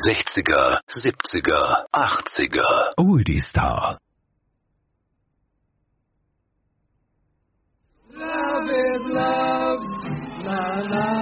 60er, 70er, 80er. Oldie Star. Love is love, la la.